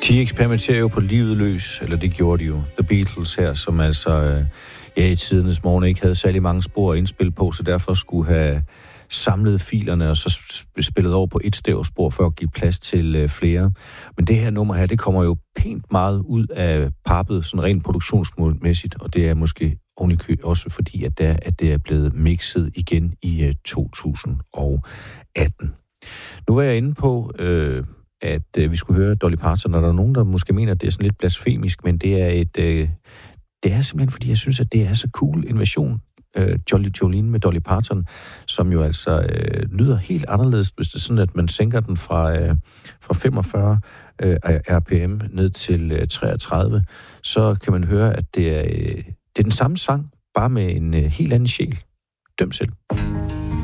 De eksperimenterer jo på livet løs, eller det gjorde de jo. The Beatles her, som altså i tidernes morgen ikke havde særlig mange spor at indspille på, så derfor skulle have samlet filerne og så spillet over på et stævspor for at give plads til flere. Men det her nummer her, det kommer jo pænt meget ud af pappet, sådan rent produktionsmæssigt, og det er måske også fordi, at det er blevet mixet igen i 2018. Nu var jeg inde på, at vi skulle høre Dolly Parton, og der er nogen, der måske mener, at det er sådan lidt blasfemisk, men det er simpelthen, fordi jeg synes, at det er så cool en version, Jolly Jolene med Dolly Parton, som jo altså lyder helt anderledes, hvis det er sådan, at man sænker den fra 45 RPM ned til 33, så kan man høre, at det er den samme sang, bare med en helt anden sjæl. Døm selv.